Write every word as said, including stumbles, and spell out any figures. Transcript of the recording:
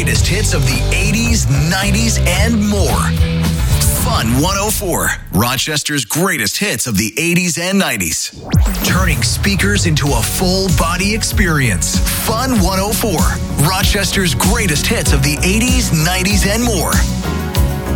greatest hits of the eighties, nineties, and more. Fun one oh four, Rochester's greatest hits of the eighties and nineties. Turning speakers into a full-body experience. Fun one oh four, Rochester's greatest hits of the eighties, nineties, and more.